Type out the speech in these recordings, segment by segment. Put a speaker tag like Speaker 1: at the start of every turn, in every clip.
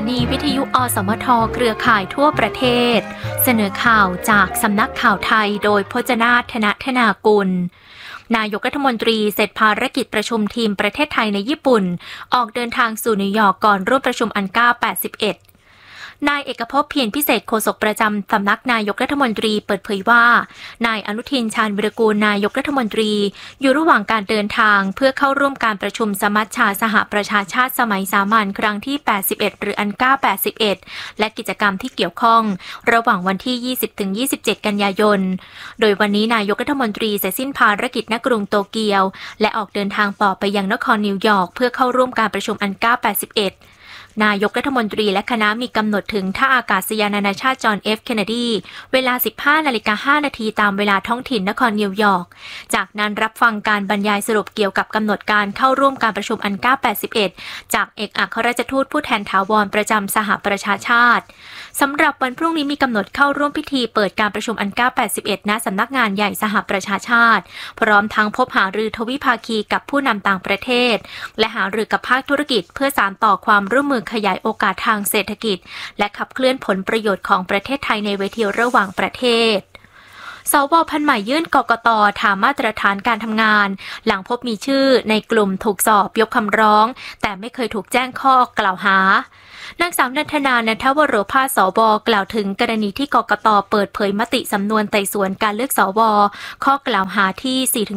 Speaker 1: นีวิทยุอสมทเครือข่ายทั่วประเทศเสนอข่าวจากสำนักข่าวไทยโดยพจนาถ ธนธนากุลนายกรัฐมนตรีเสร็จภารกิจประชุมทีมประเทศไทยในญี่ปุ่นออกเดินทางสู่นิวยอร์กก่อนร่วมประชุมอันก้า81นายเอกภพเพียรพิเศษโฆษกประจำสำนักนายกรัฐมนตรีเปิดเผยว่านายอนุทินชาญวิรากูลนายกรัฐมนตรีอยู่ระหว่างการเดินทางเพื่อเข้าร่วมการประชุมสมัชชาสหประชาชาติสมัยสามัญครั้งที่81หรืออันก้า81และกิจกรรมที่เกี่ยวข้องระหว่างวันที่ 20-27 กันยายนโดยวันนี้นายกรัฐมนตรีเสร็จสิ้นภารกิจณกรุงโตเกียวและออกเดินทางต่อไปยังนครนิวยอร์กเพื่อเข้าร่วมการประชุมอันก้า81นายกรัฐมนตรีและคณะมีกำหนดถึงท่าอากาศยานนานาชาติจอห์น F. เคนเนดีเวลา 15:05 น.ตามเวลาท้องถิ่นนครนิวยอร์กจากนั้นรับฟังการบรรยายสรุปเกี่ยวกับกำหนดการเข้าร่วมการประชุมอันก้า81จากเอกอัครราชทูตผู้แทนถาวรประจำสหประชาชาติสำหรับวันพรุ่งนี้มีกำหนดเข้าร่วมพิธีเปิดการประชุมอันก้า81ณสำนักงานใหญ่สหประชาชาติพร้อมทั้งพบหารือทวิภาคีกับผู้นำต่างประเทศและหารือกับภาคธุรกิจเพื่อสานต่อความร่วมมือขยายโอกาสทางเศรษฐกิจและขับเคลื่อนผลประโยชน์ของประเทศไทยในเวทีระหว่างประเทศสว.พันใหม่ยื่นกกต.ถามมาตรฐานการทำงานหลังพบมีชื่อในกลุ่มถูกสอบยกคำร้องแต่ไม่เคยถูกแจ้งข้อกล่าวหานางสาวนันทนา นันทวโรภาส สว.กล่าวถึงกรณีที่กกต.เปิดเผยมติสำนวนไต่สวนการเลือกสว.ข้อกล่าวหาที่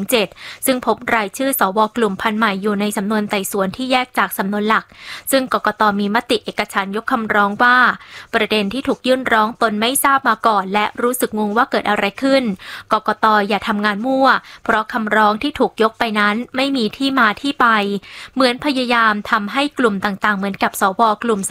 Speaker 1: 4-7 ซึ่งพบรายชื่อสว.กลุ่มพันใหม่อยู่ในสำนวนไต่สวนที่แยกจากสำนวนหลักซึ่งกกต.มีมติเอกฉันท์ยกคำร้องว่าประเด็นที่ถูกยื่นร้องตนไม่ทราบมาก่อนและรู้สึกงงว่าเกิดอะไรขึ้นกกต.อย่าทำงานมั่วเพราะคำร้องที่ถูกยกไปนั้นไม่มีที่มาที่ไปเหมือนพยายามทำให้กลุ่มต่างๆเหมือนกับสว.กลุ่ม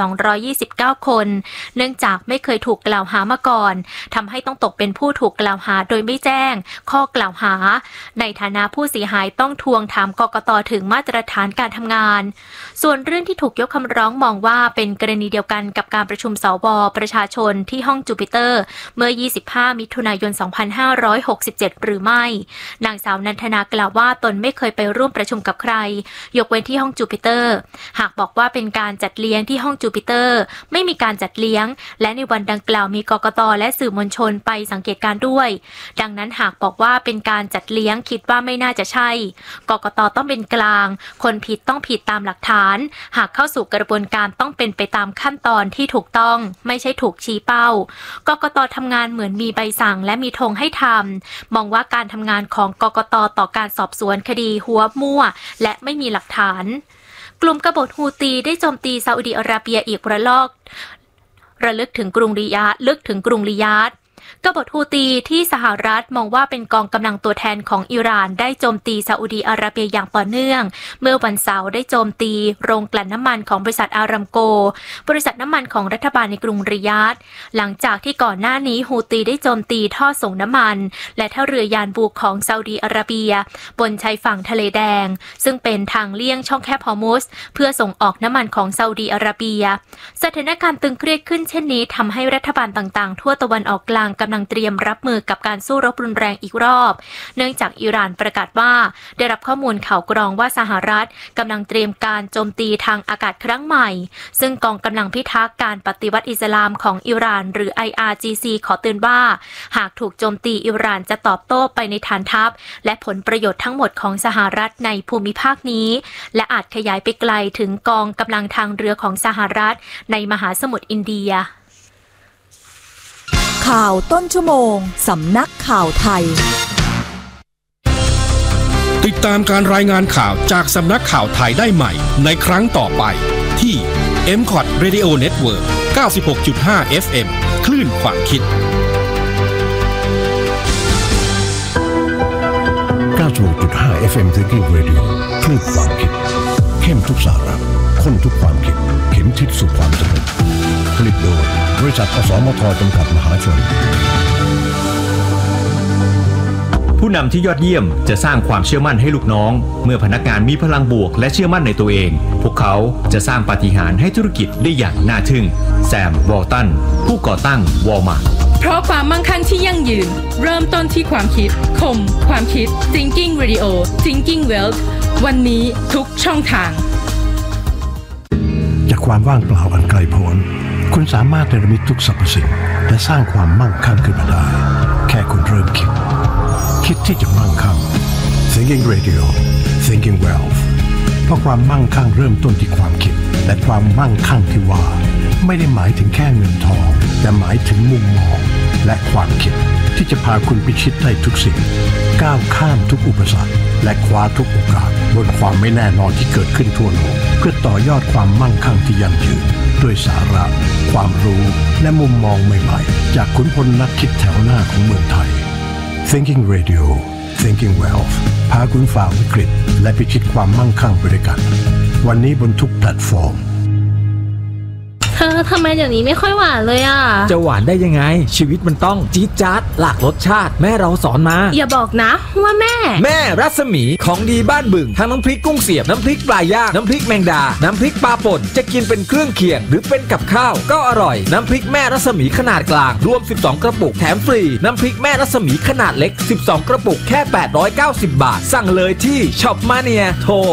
Speaker 1: 229 คนเนื่องจากไม่เคยถูกกล่าวหามาก่อนทำให้ต้องตกเป็นผู้ถูกกล่าวหาโดยไม่แจ้งข้อกล่าวหาในฐานะผู้เสียหายต้องทวงถามกกต.ถึงมาตรฐานการทำงานส่วนเรื่องที่ถูกยกคำร้องมองว่าเป็นกรณีเดียวกันกับการประชุมสว.ประชาชนที่ห้องจูปิเตอร์เมื่อ25มิถุนายน2567หรือไม่นางสาวนันทนากล่าวว่าตนไม่เคยไปร่วมประชุมกับใครยกเว้นที่ห้องจูปิเตอร์หากบอกว่าเป็นการจัดเลี้ยงที่ห้องจูปิเตอร์ไม่มีการจัดเลี้ยงและในวันดังกล่าวมีกกต.และสื่อมวลชนไปสังเกตการด้วยดังนั้นหากบอกว่าเป็นการจัดเลี้ยงคิดว่าไม่น่าจะใช่กกต.ต้องเป็นกลางคนผิดต้องผิดตามหลักฐานหากเข้าสู่กระบวนการต้องเป็นไปตามขั้นตอนที่ถูกต้องไม่ใช่ถูกชี้เป้ากกต.ทำงานเหมือนมีใบสั่งและมีธงให้ทำมองว่าการทำงานของกกต.ต่อการสอบสวนคดีหัวมั่วและไม่มีหลักฐานกลุ่มกบฏฮูตีได้โจมตีซาอุดิอาระเบียอีกระลอกระลึกถึงกรุงริยาดกบฏฮูตีที่สหรัฐมองว่าเป็นกองกำลังตัวแทนของอิหร่านได้โจมตีซาอุดิอาระเบียอย่างต่อเนื่องเมื่อวันเสาร์ได้โจมตีโรงกลั่นน้ำมันของบริษัทอารามโกบริษัทน้ำมันของรัฐบาลในกรุงริยาดหลังจากที่ก่อนหน้านี้ฮูตีได้โจมตีท่อส่งน้ำมันและท่าเรือยานบูของซาอุดิอาระเบียบนชายฝั่งทะเลแดงซึ่งเป็นทางเลี่ยงช่องแคบฮอร์มุซเพื่อส่งออกน้ำมันของซาอุดิอาระเบียสถานการณ์ตึงเครียดขึ้นเช่นนี้ทำให้รัฐบาลต่างๆทั่วตะวันออกกลางกำลังเตรียมรับมือกับการสู้รบรุนแรงอีกรอบเนื่องจากอิหร่านประกาศว่าได้รับข้อมูลข่าวกรองว่าสหรัฐกำลังเตรียมการโจมตีทางอากาศครั้งใหม่ซึ่งกองกำลังพิทักษ์การปฏิวัติอิสลามของอิหร่านหรือ IRGC ขอเตือนว่าหากถูกโจมตีอิหร่านจะตอบโต้ไปในฐานทัพและผลประโยชน์ทั้งหมดของสหรัฐในภูมิภาคนี้และอาจขยายไปไกลถึงกองกำลังทางเรือของสหรัฐในมหาสมุทรอินเดีย
Speaker 2: ข่าวต้นชั่วโมงสำนักข่าวไทย
Speaker 3: ติดตามการรายงานข่าวจากสำนักข่าวไทยได้ใหม่ในครั้งต่อไปที่ MCOT Radio Network 96.5 FM คลื่นความคิด
Speaker 4: 96.5 FM Thinking Radio คลื่นความคิดเข้มทุกสาระข้นทุกความคิดเข็มทิศสู่ความสำเร็จผลิตโดยบริษัทอสมทจำกัดมหาชน
Speaker 5: ผู้นำที่ยอดเยี่ยมจะสร้างความเชื่อมั่นให้ลูกน้องเมื่อพนักงานมีพลังบวกและเชื่อมั่นในตัวเองพวกเขาจะสร้างปาฏิหาริย์ให้ธุรกิจได้อย่างน่าทึ่งแซม วอลตันผู้ก่อตั้งวอลมาร์ท
Speaker 6: เพราะความมั่งคั่งที่ยั่งยืนเริ่มต้นที่ความคิดคมความคิด Thinking Radio Thinking Wealth วันนี้ทุกช่องทาง
Speaker 4: จากความว่างเปล่าอันไกลโพ้นคุณสามารถเนรมิตทุกสรรพสิ่งและสร้างความมั่งคั่งขึ้นมาได้แค่คุณเริ่มคิดที่จะมั่งคั่ง Thinking Radio Thinking Wealth เพราะความมั่งคั่งเริ่มต้นที่ความคิดและความมั่งคั่งที่ว่าไม่ได้หมายถึงแค่เงินทองแต่หมายถึงมุมมองและความคิดที่จะพาคุณพิชิตได้ทุกสิ่งก้าวข้ามทุกอุปสรรคและคว้าทุกโอกาสบนความไม่แน่นอนที่เกิดขึ้นทั่วโลกเพื่อต่อยอดความมั่งคั่งที่ยั่งยืนด้วยสาระความรู้และมุมมองใหม่ๆจากขุนพลนักคิดแถวหน้าของเมืองไทย Thinking Radio Thinking Wealth พาคุณฝ่าวิกฤตและพิชิตความมั่งคั่งไปด้วยกันวันนี้บนทุกแพลตฟอร์ม
Speaker 7: ทำไมเดี๋ยวนี้ไม่ค่อยหวานเลยอ่ะ
Speaker 8: จะหวานได้ยังไงชีวิตมันต้องจี๊ดจ๊าดหลากรสชาติแม่เราสอนมา
Speaker 7: อย่าบอกนะว่าแม่
Speaker 8: รัศมีของดีบ้านบึงทั้งน้ำพริกกุ้งเสียบน้ำพริกปลาย่างน้ำพริกแมงดาน้ำพริกปลาป่นจะกินเป็นเครื่องเคียงหรือเป็นกับข้าวก็อร่อยน้ำพริกแม่รัศมีขนาดกลางรวม12กระปุกแถมฟรีน้ำพริกแม่รัศมีขนาดเล็ก12กระปุกแค่890บาทสั่งเลยที่ช็อปมาเนียโทร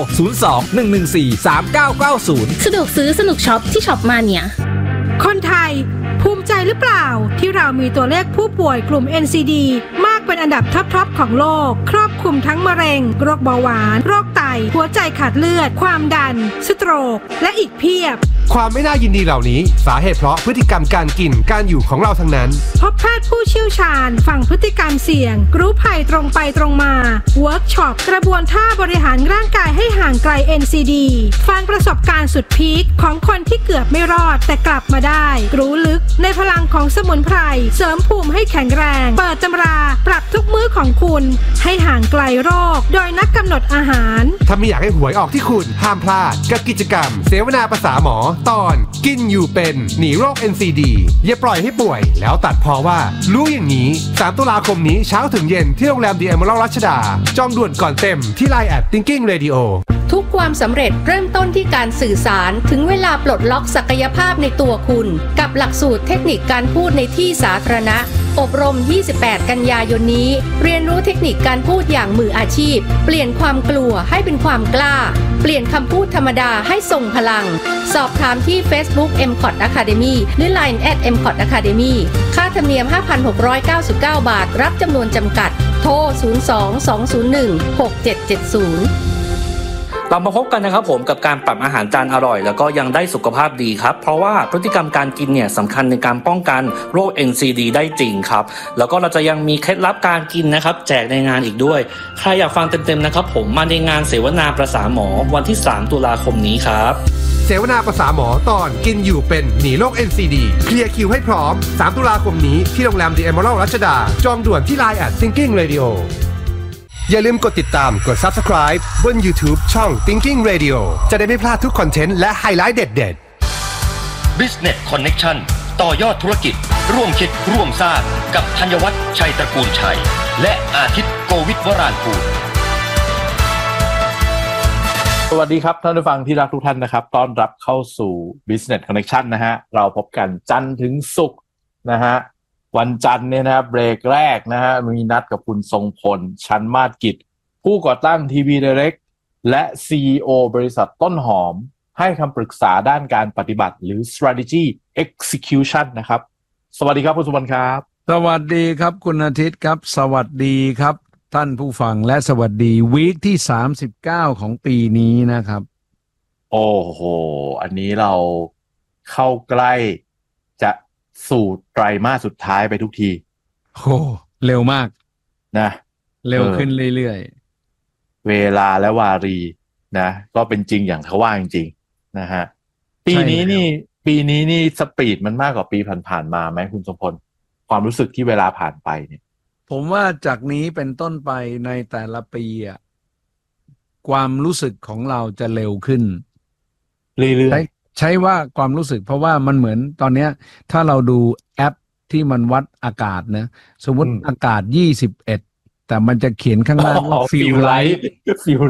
Speaker 8: 02-114-3990
Speaker 7: สะดวกซื้อสนุกช็อปที่ช็อปมาเนีย
Speaker 9: คนไทยภูมิใจหรือเปล่าที่เรามีตัวเลขผู้ป่วยกลุ่ม NCD มากเป็นอันดับท็อปของโลกครอบคลุมทั้งมะเร็งโรคเบาหวานโรคไตหัวใจขาดเลือดความดันสโตรกและอีกเพียบ
Speaker 10: ความไม่น่ายินดีเหล่านี้สาเหตุเพราะพฤติกรรมการกินการอยู่ของเราทั้งนั้น
Speaker 9: พบแพทย์ผู้เชี่ยวชาญฝั่งพฤติกรรมเสี่ยงรู้ภัยตรงไปตรงมาเวิร์กช็อปกระบวนท่าบริหารร่างกายให้ห่างไกล NCD ฟังประสบการณ์สุดพีคของคนที่เกือบไม่รอดแต่กลับมาได้รู้ลึกในพลังของสมุนไพรเสริมภูมิให้แข็งแรงเปิดตำราปรับทุกมื้อของคุณให้ห่างไกลโรคโดยนักกำหนดอาหาร
Speaker 10: ถ้าไม่อยากให้หวยออกที่คุณห้ามพลาดกับกิจกรรมเสวนาภาษาหมอตอนกินอยู่เป็นหนีโรค NCD อย่าปล่อยให้ป่วยแล้วตัดพอว่ารู้อย่างนี้3ตุลาคมนี้เช้าถึงเย็นที่โรงแรม The Emerald รัชดาจองด่วนก่อนเต็มที่ LINE @Thinking Radio
Speaker 11: ทุกความสำเร็จเริ่มต้นที่การสื่อสารถึงเวลาปลดล็อกศักยภาพในตัวคุณกับหลักสูตรเทคนิคการพูดในที่สาธารณะอบรม28กันยายนนี้เรียนรู้เทคนิคการพูดอย่างมืออาชีพเปลี่ยนความกลัวให้เป็นความกล้าเปลี่ยนคำพูดธรรมดาให้ทรงพลังสอบถามที่ Facebook MCOT Academy หรือ LINE @MCOT Academy ค่าธรรมเนียม 5,699 บาทรับจำนวนจำกัดโทร 02-201-6770
Speaker 12: เรามาพบกันนะครับผมกับการปรับอาหารจานอร่อยแล้วก็ยังได้สุขภาพดีครับเพราะว่าพฤติกรรมการกินเนี่ยสำคัญในการป้องกันโรค NCD ได้จริงครับแล้วก็เราจะยังมีเคล็ดลับการกินนะครับแจกในงานอีกด้วยใครอยากฟังเต็มๆนะครับผมมาในงานเสวนาภาษาหมอวันที่3ตุลาคมนี้ครับ
Speaker 10: เสวนาภาษาหมอตอนกินอยู่เป็นหนีโรค NCD เคลียร์คิวให้พร้อม3ตุลาคมนี้ที่โรงแรม The Emerald รัชดาจองด่วนที่ LINE @Thinking Radioอย่าลืมกดติดตามกด Subscribe บน YouTube ช่อง Thinking Radio จะได้ไม่พลาดทุกคอนเทนต์และไฮไลท์เด็ด
Speaker 13: ๆ Business Connection ต่อยอดธุรกิจร่วมคิดร่วมสร้างกับธัญวัฒน์ชัยตระกูลชัยและอาทิตย์โกวิทวรานกูล
Speaker 14: สวัสดีครับท่านผู้ฟังที่รักทุกท่านนะครับต้อนรับเข้าสู่ Business Connection นะฮะเราพบกันจันทร์ถึงศุกร์นะฮะวันจันทร์เนี่ยนะครับเบรกแรกนะฮะมีนัดกับคุณทรงพลชั้นมาศกิจผู้ก่อตั้ง TV Direct และ CEO บริษัทต้นหอมให้คำปรึกษาด้านการปฏิบัติหรือ strategy execution นะครับสวัสดีครับคุณสุวรรณครับ
Speaker 15: สวัสดีครับคุณอาทิตย์ครับสวัสดีครับท่านผู้ฟังและสวัสดีวีคที่39ของปีนี้นะครับ
Speaker 14: โอ้โหอันนี้เราเข้าใกล้จะสู่ไตรมาสสุดท้ายไปทุกที
Speaker 15: โอ้เร็วมาก
Speaker 14: นะ
Speaker 15: เร็วขึ้นเรื่อย
Speaker 14: ๆเวลาและวารีนะก็เป็นจริงอย่างเขาว่าจริงๆนะฮะปีนี้นี่สปีดมันมากกว่าปีผ่านๆมาไหมคุณสมพลความรู้สึกที่เวลาผ่านไปเนี่ย
Speaker 15: ผมว่าจากนี้เป็นต้นไปในแต่ละปีอ่ะความรู้สึกของเราจะเร็วขึ้น
Speaker 14: เรื่อย
Speaker 15: ใช้ว่าความรู้สึกเพราะว่ามันเหมือนตอนนี้ถ้าเราดูแอปที่มันวัดอากาศนะสมมติอากาศ21แต่มันจะเขียนข้างล่างว่า feel like
Speaker 14: feel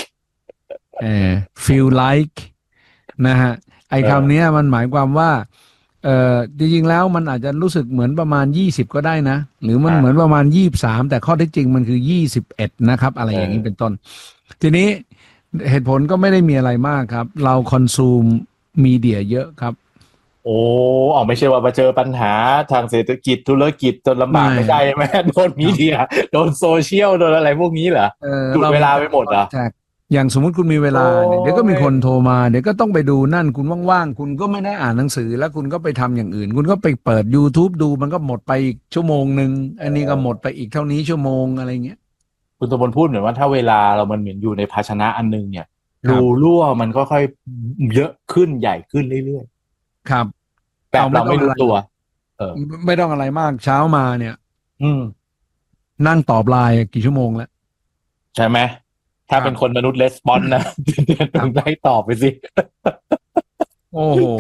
Speaker 15: like นะฮะไอ้คำนี้มันหมายความว่าจริงๆแล้วมันอาจจะรู้สึกเหมือนประมาณ20ก็ได้นะหรือมันเหมือนประมาณ23แต่ข้อเท็จจริงมันคือ21นะครับอะไรอย่างนี้เป็นต้นทีนี้เหตุผลก็ไม่ได้มีอะไรมากครับเราคอนซูมมีเดียเยอะครับ
Speaker 14: โอ้ไม่ใช่ว่ามาเจอปัญหาทางเศรษฐกิจธุรกิจจนลำบากไม่ใช่ไหมโดนมีเดียโดนโซเชียลโดนอะไรพวกนี้เหรอดูเวลาไปหมดเหรอ
Speaker 15: อย่างสมมุติคุณมีเวลาเนี่ยเดี๋ยวก็มีคนโทรมาเดี๋ยวก็ต้องไปดูนั่นคุณว่างๆคุณก็ไม่ได้อ่านหนังสือแล้วคุณก็ไปทำอย่างอื่นคุณก็ไปเปิด YouTube ดูมันก็หมดไปอีกชั่วโมงนึงอันนี้ก็หมดไปอีกเท่านี้ชั่วโมงอะไรเงี้ย
Speaker 14: คุณตบลพูดเหมือนว่าถ้าเวลาเรามันเหมือนอยู่ในภาชนะอันนึงเนี่ยรูรั่วมันก็ค่อยเยอะขึ้นใหญ่ขึ้นเรื่อย
Speaker 15: ๆครับ
Speaker 14: แบบเราไม่รู้ตัว
Speaker 15: ไม่ต้องอะไรมากเช้ามาเนี่ยนั่งตอบไลน์กี่ชั่วโมงแล้ว
Speaker 14: ใช่ไหมถ้าเป็นคนมนุษย์レスปอนส์นะต้องได้ตอบไปสิ
Speaker 15: โอ้โห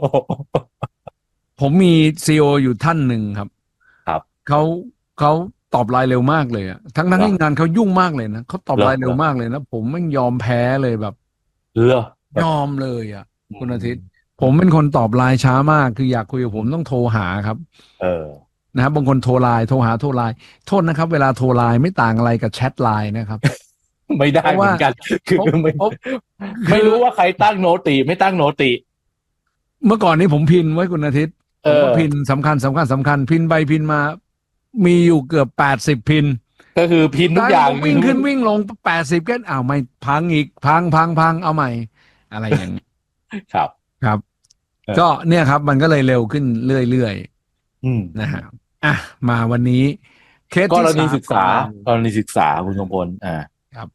Speaker 15: ผมมีซีออยู่ท่านหนึ่งครับเขาตอบไลน์เร็วมากเลยอะทั้งที่งานเขายุ่งมากเลยนะเขาตอบไลน์เร็วมากเลยนะผมไม่ยอมแพ้เลยแบบยอมเลยอะคุณอาทิตย์ผมเป็นคนตอบไลน์ช้ามากคืออยากคุยกับผมต้องโทรหาครับนะครับบางคนโทรไลน์โทรหาโทรไลน์โทษนะครับเวลาโทรไลน์ไม่ต่างอะไรกับแชทไลน์นะครับ
Speaker 14: ไม่ได้เหมือนกันคือไม่รู้ว่าใครตั้งโนติไม่ตั้งโนติ
Speaker 15: เมื่อก่อนนี้ผมพินไว้คุณอาทิตย์ผมก็พินสำคัญพินไปพินมามีอยู่เกือบ80พิน
Speaker 14: ก็คือพินทุกอย่าง
Speaker 15: วิ่งขึ้นวิ่งลง80ก็ไม่พังอีกพังเอาใหม่อะไรอย่างนี้
Speaker 14: ครับ
Speaker 15: ก็เนี่ยครับมันก็เลยเร็วขึ้นเรื่อยๆนะฮะมาวันนี้เคสที่
Speaker 14: กรณีศึกษาคุณสมพล
Speaker 15: ครับ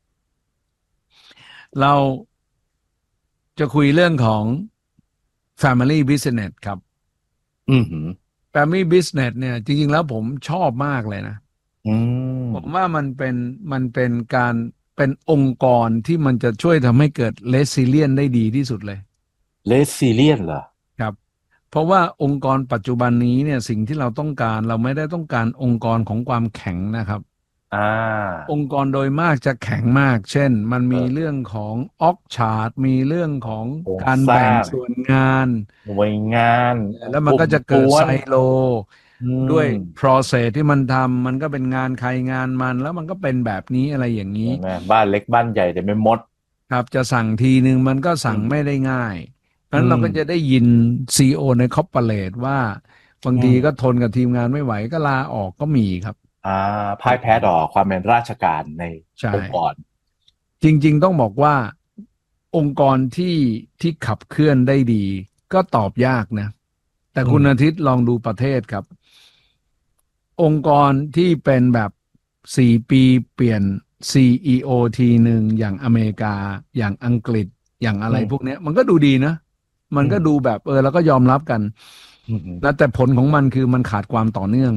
Speaker 15: เราจะคุยเรื่องของ Family Business ครับFamily Business เนี่ยจริงๆแล้วผมชอบมากเลยนะผมว่ามันเป็นการเป็นองค์กรที่มันจะช่วยทำให้เกิด Resilience ได้ดีที่สุดเลย
Speaker 14: Resilience เหรอ
Speaker 15: ครับเพราะว่าองค์กรปัจจุบันนี้เนี่ยสิ่งที่เราต้องการเราไม่ได้ต้องการองค์กรของความแข็งนะครับองค์กรโดยมากจะแข็งมากเช่นมันมีเรื่องของออกชาร์ตมีเรื่องของการแบ่งส่วนงาน
Speaker 14: หน่วยงาน
Speaker 15: แล้วมันก็จะเกิดไซโลด้วย process ที่มันทำมันก็เป็นงานใครงานมันแล้วมันก็เป็นแบบนี้อะไรอย่างนี้
Speaker 14: บ้านเล็กบ้านใหญ่แต่ไม่หมด
Speaker 15: ครับจะสั่งทีนึงมันก็สั่งไม่ได้ง่ายเพราะฉะนั้นเราก็จะได้ยิน CEO ในคอร์ปอเรทว่าบางทีก็ทนกับทีมงานไม่ไหวก็ลาออกก็มีครับ
Speaker 14: พ่ายแพ้ต่อความเป็นราชการในองค์กร
Speaker 15: จริงๆต้องบอกว่าองค์กรที่ขับเคลื่อนได้ดีก็ตอบยากนะแต่คุณอาทิตย์ลองดูประเทศครับองค์กรที่เป็นแบบ4 ปีเปลี่ยน CEO ทีหนึ่งอย่างอเมริกาอย่างอังกฤษอย่างอะไรพวกนี้มันก็ดูดีนะมันก็ดูแบบแล้วก็ยอมรับกันนะแต่ผลของมันคือมันขาดความต่อเนื่อง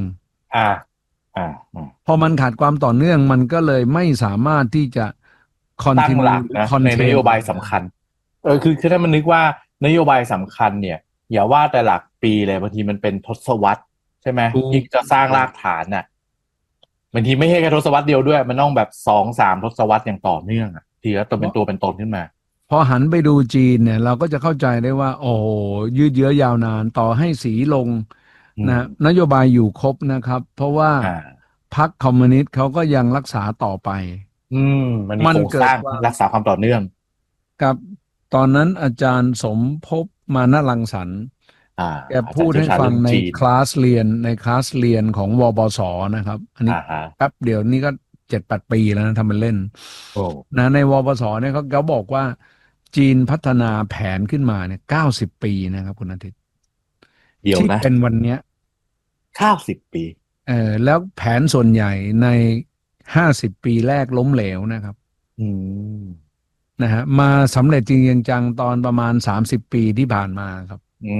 Speaker 15: พอมันขาดความต่อเนื่องมันก็เลยไม่สามารถที่จะ
Speaker 14: ตั้งหลักนะในนโยบายสำคัญคือถ้ามันนึกว่านโยบายสำคัญเนี่ยอย่าว่าแต่หลักปีเลยบางทีมันเป็นทศวรรษใช่ไหมที่จะสร้างรากฐานน่ะบางทีไม่ใช่แค่ทศวรรษเดียวด้วยมันต้องแบบ2-3ทศวรรษอย่างต่อเนื่องทีละตัวเป็นตัวเป็นตนขึ้นมา
Speaker 15: พอหันไปดูจีนเนี่ยเราก็จะเข้าใจได้ว่าโอ้ยืดเยื้อยาวนานต่อให้สีลงนะนโยบายอยู่ครบนะครับเพราะว่าพรรคคอมมิวนิสต์เขาก็ยังรักษาต่อไป
Speaker 14: มันเกิดรักษาความต่อเนื่อง
Speaker 15: กับตอนนั้นอาจารย์สมภพมานะรังสรรค์แกพูดให้ฟังในคลาสเรียนของวบส.นะครับอันนี้แป๊บเดี๋ยวนี้ก็ 7-8 ปีแล้วนะทำเป็นเล่นนะในวบส.เนี่ยเขาบอกว่าจีนพัฒนาแผนขึ้นมาเนี่ย90 ปีนะครับคุณอาทิตย์ที่เป็นวันเนี้ย
Speaker 14: 90 ปี
Speaker 15: แล้วแผนส่วนใหญ่ใน50 ปีแรกล้มเหลวนะครับนะฮะมาสำเร็จจริงจังตอนประมาณ30 ปีที่ผ่านมาครับ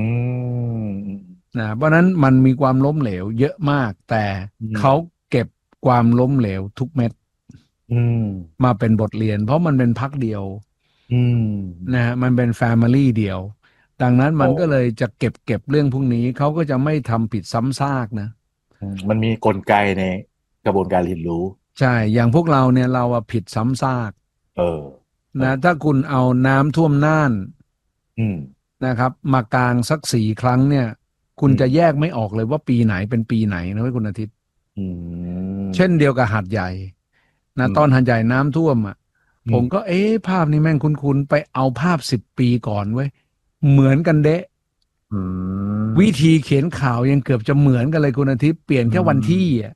Speaker 15: นะเพราะนั้นมันมีความล้มเหลวเยอะมากแต่เขาเก็บความล้มเหลวทุกเม็ดมาเป็นบทเรียนเพราะมันเป็นพรรคเดียวนะฮะมันเป็น family เดียวดังนั้นมันก็เลยจะเก็บเรื่องพวกนี้เขาก็จะไม่ทำผิดซ้ำซากนะ
Speaker 14: มันมีกลไกในกระบวนการเรียนรู้
Speaker 15: ใช่อย่างพวกเราเนี่ยเราผิดซ้ำซากนะถ้าคุณเอาน้ำท่วมน่านนะครับมากลางสัก4 ครั้งเนี่ยคุณจะแยกไม่ออกเลยว่าปีไหนเป็นปีไหนนะคุณอาทิตย์เช่นเดียวกับหาดใหญ่นะตอนหาดใหญ่น้ำท่วมผมก็ภาพนี้แม่งคุ้นๆไปเอาภาพ10 ปีก่อนเว้ยเหมือนกันเดะวิธีเขียนข่าวยังเกือบจะเหมือนกันเลยคุณอาทิตย์เปลี่ยนแค่วันที่อ่ะ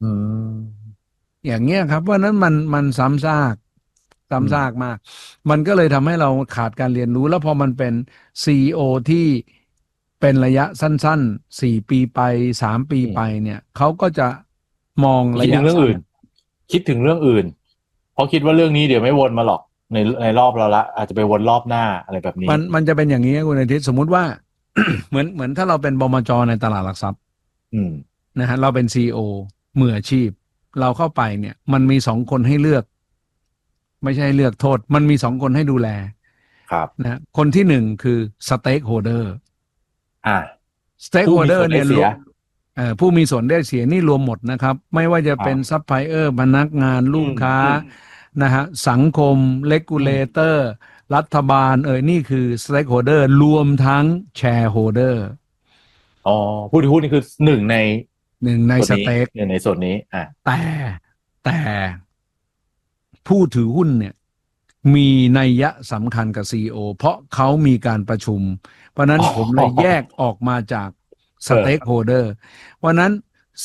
Speaker 15: อย่างเงี้ยครับเพราะนั้นมันซ้ำซากมากมันก็เลยทำให้เราขาดการเรียนรู้แล้วพอมันเป็น CEO ที่เป็นระยะสั้นๆ4 ปีไป3 ปีไปเนี่ยเขาก็จะมองระยะคิดถึงเรื่องอื่นเพราะคิดว่าเรื่องนี้เดี๋ยวไม่วนมาหรอกในรอบเราละอาจจะไปวนรอบหน้าอะไรแบบนี้มันจะเป็นอย่างนี้คุณอาทิตย์สมมุติว่า เหมือนถ้าเราเป็นบมจ.ในตลาดหลักทรัพย์นะฮะเราเป็น CEO มืออาชีพเราเข้าไปเนี่ยมันมี2 คนให้เลือกไม่ใช่เลือกโทษมันมี2 คนให้ดูแลครับนะคนที่1คือสเต็กโฮเดอร์สเต็กโฮเดอร์เนี่ยรวมผู้มีส่วนได้เสียนี่รวมหมดนะครับไม่ว่าจะเป็นซัพพลายเออร์พนักงานลูกค้านะฮะสังคมเลกูเลเตอร์รัฐบาลนี่คือสเต็กโฮเดอร์รวมทั้งแชร์โฮเดอร์ผู้ถือหุ้นนี่คือหนึ่งในสเต็กในส่วนนี้แต่ผู้ถือหุ้นเนี่ยมีนัยยะสำคัญกับ CEO เพราะเขามีการประชุมเพราะนั้นผมเลยแยกออกมาจากสเต็กโฮเดอร์เพราะนั้น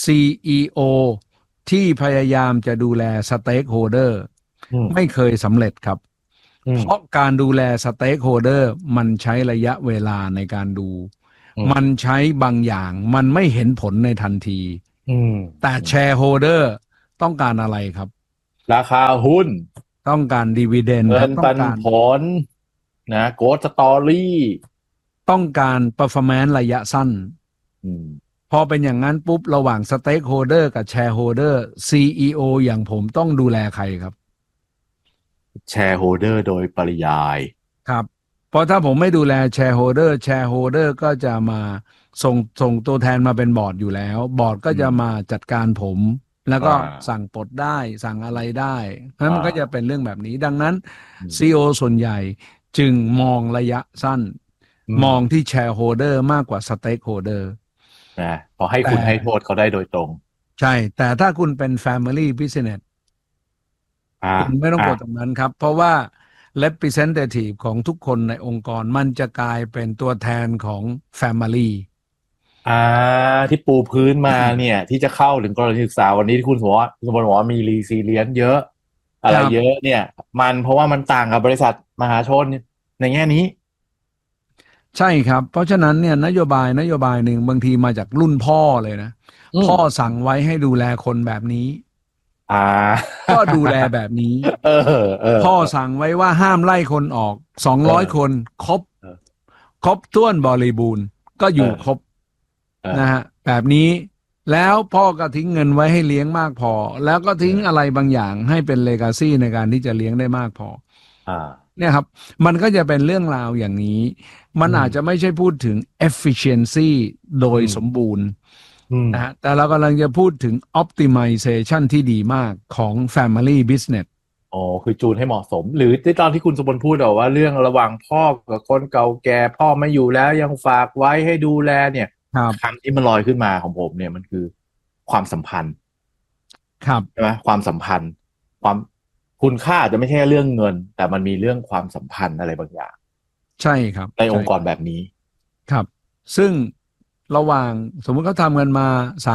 Speaker 15: CEO ที่พยายามจะดูแลสเต็กโฮเดอร์ไม่เคยสำเร็จครับเพราะการดูแลสเต็กโฮเดอร์มันใช้ระยะเวลาในการดูมันใช้บางอย่างมันไม่เห็นผลในทันทีแต่แชร์โฮเดอร์ต้องการอะไรครับราคาหุ้นต้องการดีวิเดนด์เงินปันผลนะโกลด์สตอรี่ต้องการ performance ระยะสั้นพอเป็นอย่างนั้นปุ๊บระหว่างสเต็กโฮเดอร์กับแชร์โฮเดอร์ CEO อย่างผมต้องดูแลใครครับแชร์โฮเดอร์โดยปริยายครับเพราะถ้าผมไม่ดูแลแชร์โฮเดอร์ก็จะมาส่งตัวแทนมาเป็นบอร์ดอยู่แล้วบอร์ดก็จะมาจัดการผมแล้วก็สั่งปลดได้สั่งอะไรได้นั้นมันก็จะเป็นเรื่องแบบนี้ดังนั้น CEO ส่วนใหญ่จึงมองระยะสั้นมองที่แชร์โฮเดอร์มากกว่าสเต็กโฮเดอร์นะพอให้คุณให้โทษเขาได้โดยตรงใช่แต่ถ้าคุณเป็น Family Business คุณไม่ต้องกลัวตรงนั้นครับเพราะว่า representative ของทุกคนในองค์กรมันจะกลายเป็นตัวแทนของ Familyที่ปูพื้นมาเนี่ยที่จะเข้าถึงกรณีศึกษาวันนี้ที่คุณบอกว่ามีรีซีเลียนเยอะอะไรเยอะเนี่ยมันเพราะว่ามันต่างกับบริษัทมหาชนในแง่นี้ใช่ครับเพราะฉะนั้นเนี่ยนโยบายหนึ่งบางทีมาจากรุ่นพ่อเลยนะพ่อสั่งไว้ให้ดูแลคนแบบนี้ก็ดูแลแบบนี้พ่อสั่งไว้ว่าห้ามไล่คนออก200 คนครบถ้วนบริบูรณ์ก็อยู่ครบนะฮะแบบนี้แล้วพ่อก็ทิ้งเงินไว้ให้เลี้ยงมากพอแล้วก็ทิ้งอะไรบางอย่างให้เป็นเลกาซี่ในการที่จะเลี้ยงได้มากพอเนี่ยครับมันก็จะเป็นเรื่องราวอย่างนี้มันอาจจะไม่ใช่พูดถึง efficiency โดยสมบูรณ์นะฮะแต่เรากำลังจะพูดถึง optimization ที่ดีมากของ family business คือจูนให้เหมาะสมหรือที่ตอนที่คุณสมบูรณ์พูดว่าเรื่องระหว่างพ่อกับคนเก่าแก่พ่อไม่อยู่แล้วยังฝากไว้ให้ดูแลเนี่ยคำที่มันลอยขึ้นมาของผมเนี่ยมันคือความสัมพันธ์ครับใช่ไหมความสัมพันธ์ความคุณค่าจะไม่ใช่เรื่องเงินแต่มันมีเรื่องความสัมพันธ์อะไรบางอย่างใช่ครับในองค์กรแบบนี้ครับซึ่งระหว่างสมมติเขาทำกันมา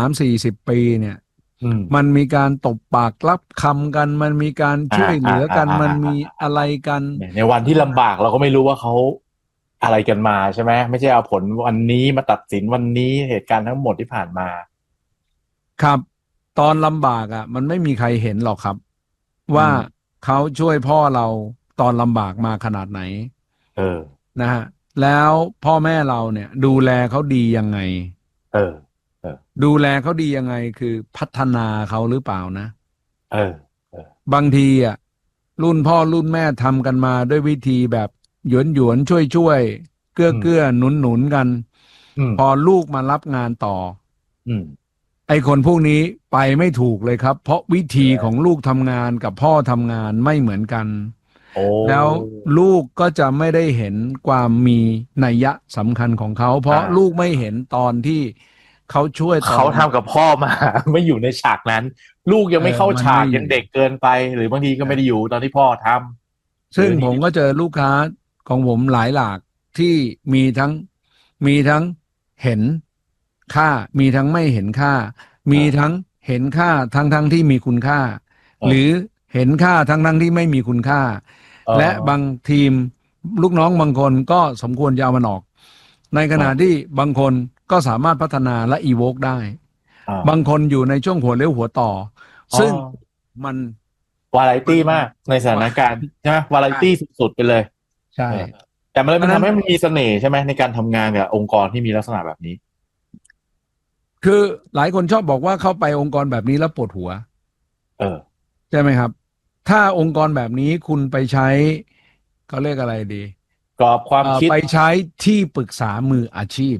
Speaker 15: 30-40 ปีเนี่ยมันมีการตบปากรับคำกันมันมีการช่วยเหลือกันมันมีอะไรกันในวันที่ลำบากเราก็ไม่รู้ว่าเขาอะไรกันมาใช่ไหมไม่ใช่เอาผลวันนี้มาตัดสินวันนี้เหตุการณ์ทั้งหมดที่ผ่านมาครับตอนลำบากมันไม่มีใครเห็นหรอกครับว่าเขาช่วยพ่อเราตอนลำบากมาขนาดไหนนะฮะแล้วพ่อแม่เราเนี่ยดูแลเขาดียังไงดูแลเขาดียังไงคือพัฒนาเขาหรือเปล่านะบางทีรุ่นพ่อรุ่นแม่ทำกันมาด้วยวิธีแบบหยวนช่วยเกื้อหนุนกันพอลูกมารับงานต่อไอ้คนพวกนี้ไปไม่ถูกเลยครับเพราะวิธีของลูกทำงานกับพ่อทำงานไม่เหมือนกันแล้วลูกก็จะไม่ได้เห็นความมีนัยยะสำคัญของเขาเพราะลูกไม่เห็นตอนที่เขาช่วยเขาทำกับพ่อมาไม่อยู่ในฉากนั้นลูกยังไม่เข้าฉากยังเด็กเกินไปหรือบางทีก็ไม่ได้อยู่ตอนที่พ่อทำซึ่งผมก็เจอลูกค้าของผมหลายหลากที่มีทั้งเห็นค่ามีทั้งไม่เห็นค่ามีทั้งเห็นค่าทั้งที่มีคุณค่าหรือเห็นค่าทั้งที่ไม่มีคุณค่าและบางทีมลูกน้องบางคนก็สมควรจะเอามันออกในขณะที่บางคนก็สามารถพัฒนาและอีโวกได้บางคนอยู่ในช่วงหัวเลี้ยวหัวต่อซึ่งมัน
Speaker 14: วาไรตี้มากในสถานการณ์ใช่ไหมวาไรตี้สุดๆไปเลย
Speaker 15: ใช่
Speaker 14: แต่มันเลยมันทำให้มันมีเสน่ห์ใช่ไหมในการทำงานกับองค์กรที่มีลักษณะแบบนี้
Speaker 15: คือหลายคนชอบบอกว่าเข้าไปองค์กรแบบนี้แล้วปวดหัวใช่ไหมครับถ้าองค์กรแบบนี้คุณไปใช้เขาเรียกอะไรดี
Speaker 14: กรอบความคิด
Speaker 15: ไปใช้ที่ปรึกษามืออาชีพ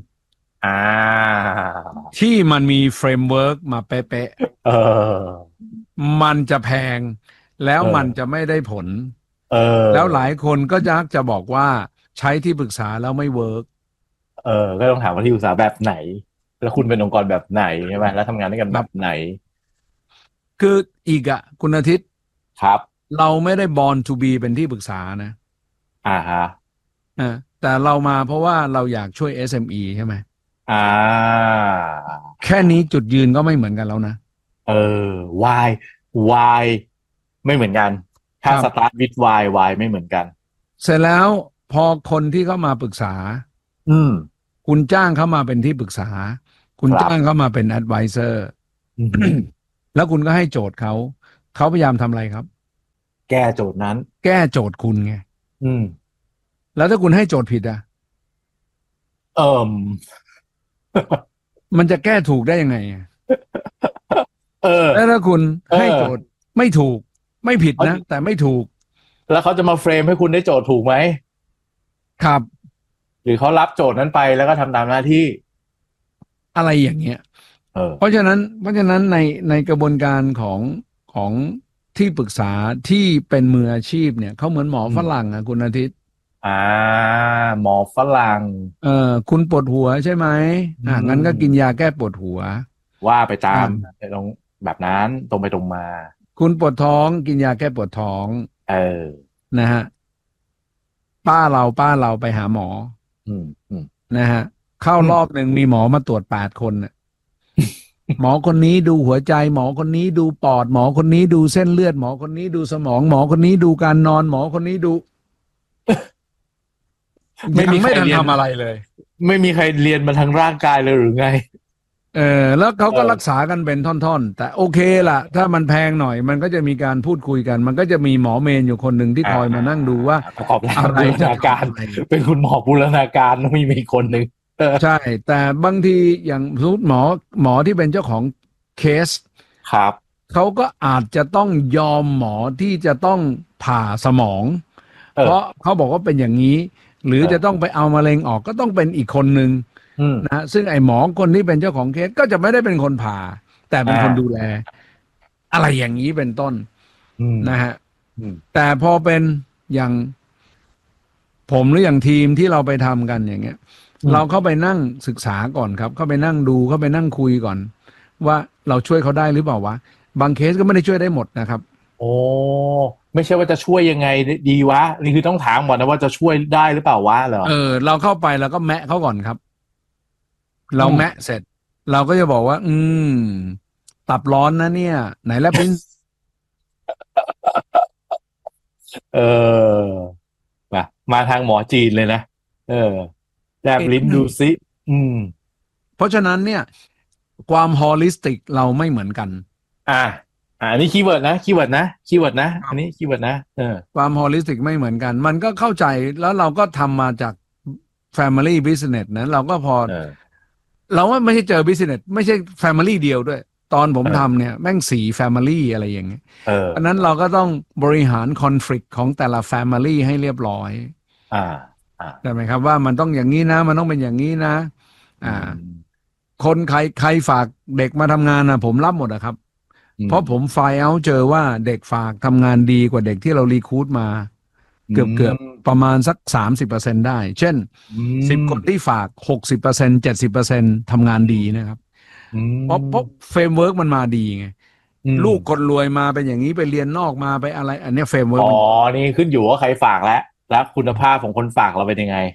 Speaker 15: ที่มันมีเฟรมเวิร์กมาเป๊ะๆมันจะแพงแล้วมันจะไม่ได้ผลแล้วหลายคนก็จะบอกว่าใช้ที่ปรึกษาแล้วไม่เวิร์ก
Speaker 14: ก็ต้องถามว่าที่ปรึกษาแบบไหนแล้วคุณเป็นองค์กรแบบไหนใช่ไหมแล้วทำงานด้วยกันแบบไหน
Speaker 15: คืออีกอะคุณอาทิตย์
Speaker 14: ครับ
Speaker 15: เราไม่ได้ born to be เป็นที่ปรึกษานะ
Speaker 14: ฮะ
Speaker 15: แต่เรามาเพราะว่าเราอยากช่วย SME ใช่ไหมแค่นี้จุดยืนก็ไม่เหมือนกันแล้วนะ
Speaker 14: why ไม่เหมือนกันถ้า start with why ไม่เหมือนกัน
Speaker 15: เสร็จแล้วพอคนที่เข้ามาปรึกษาคุณจ้างเข้ามาเป็นที่ปรึกษาคุณจ้างเข้ามาเป็น advisor แล้วคุณก็ให้โจทย์เขาพยายามทำอะไรครับ
Speaker 14: แก้โจทย์นั้น
Speaker 15: แก้โจทย์คุณไงแล้วถ้าคุณให้โจทย์ผิดอ่ะมันจะแก้ถูกได้ยังไงแล้วถ้าคุณให้โจทย์ไม่ถูกไม่ผิดนะแต่ไม่ถูก
Speaker 14: แล้วเขาจะมาเฟรมให้คุณได้โจทย์ถูกไหม
Speaker 15: ครับ
Speaker 14: หรือเขารับโจทย์นั้นไปแล้วก็ทำตามหน้าที่
Speaker 15: อะไรอย่างเงี้ยเพราะฉะนั้นในกระบวนการของที่ปรึกษาที่เป็นมืออาชีพเนี่ยเขาเหมือนหมอฝรั่งอ่ะคุณอาทิตย์
Speaker 14: หมอฝรั่ง
Speaker 15: คุณปวดหัวใช่ไหมงั้นก็กินยาแก้ปวดหัว
Speaker 14: ว่าไปตามตรงแบบนั้นตรงไปตรงมา
Speaker 15: คุณปวดท้องกินยาแก้ปวดท้องนะฮะป้าเราไปหาหมอนะฮะเข้ารอบหนึ่งมีหมอมาตรวจ8 คนน่ะหมอคนนี้ดูหัวใจหมอคนนี้ดูปอดหมอคนนี้ดูเส้นเลือดหมอคนนี้ดูสมองหมอคนนี้ดูการนอนหมอคนนี้ดูไม่ทันทำอะไรเลย
Speaker 14: ไม่มีใครเรียนมาทางร่างกายเลยหรือไง
Speaker 15: แล้วเขาก็รักษากันเป็นท่อนๆแต่โอเคล่ะถ้ามันแพงหน่อยมันก็จะมีการพูดคุยกันมันก็จะมีหมอเมนอยู่คนหนึ่งที่คอยมานั่งดูว่า
Speaker 14: ประกอบอะไรบูรณาการเป็นคุณหมอบูรณาการต้องมีคนหนึ่ง
Speaker 15: ใช่แต่บางทีอย่างสมมติหมอที่เป็นเจ้าของเคส
Speaker 14: ครับ
Speaker 15: เขาก็อาจจะต้องยอมหมอที่จะต้องผ่าสมองเพราะเขาบอกว่าเป็นอย่างนี้หรือจะต้องไปเอามะเร็งออกก็ต้องเป็นอีกคนนึงนะซึ่งไอ้หมอคนที่เป็นเจ้าของเคสก็จะไม่ได้เป็นคนผ่าแต่เป็นคนดูแลอะไรอย่างนี้เป็นต้นนะฮะแต่พอเป็นอย่างผมหรืออย่างทีมที่เราไปทำกันอย่างเงี้ยเราเข้าไปนั่งศึกษาก่อนครับเข้าไปนั่งดูเข้าไปนั่งคุยก่อนว่าเราช่วยเขาได้หรือเปล่าวะบางเคสก็ไม่ได้ช่วยได้หมดนะครับ
Speaker 14: โอ้ไม่ใช่ว่าจะช่วยยังไงดีวะนี่คือต้องถามก่อนนะว่าจะช่วยได้หรือเปล่าวะเหรอ
Speaker 15: เราเข้าไปแล้วก็แมะเขาก่อนครับเราแมะเสร็จเราก็จะบอกว่าตับร้อนนะเนี่ยไหนแล้วเป็น
Speaker 14: มาทางหมอจีนเลยนะแลบลิ้นดูซิ
Speaker 15: เพราะฉะนั้นเนี่ยความฮอลิสติกเราไม่เหมือนกัน
Speaker 14: อันนี้คีย์เวิร์ดนะอันนี้คีย์เวิร์ดนะ
Speaker 15: ความฮอลิสติกไม่เหมือนกันมันก็เข้าใจแล้วเราก็ทำมาจาก Family Business นะเราก็พอเราว่าไม่ใช่เจอ Business ไม่ใช่ Family เดียวด้วยตอนผมทำเนี่ยแม่ง4 Family อะไรอย่างเงี้ยเพราะนั้นเราก็ต้องบริหาร conflict ของแต่ละ Family ให้เรียบร้อยใช่ไหมครับว่ามันต้องอย่างนี้นะมันต้องเป็นอย่างนี้นะคนใครฝากเด็กมาทำงานนะผมรับหมดนะครับเพราะผมไฟล์เอาเจอว่าเด็กฝากทำงานดีกว่าเด็กที่เรารีครูทมาเกือบประมาณสัก 30% ได้เช่น10 คนที่ฝาก 60% 70% ทำงานดีนะครับเพราะเฟรมเวิร์กมันมาดีไงลูกคนรวยมาเป็นอย่างนี้ไปเรียนนอกมาไปอะไรอันนี้เฟรมเวิร์ก
Speaker 14: นี่ขึ้นอยู่ว่าใครฝากแล้วคุณภาพของคนฝากเราเป็นยังไง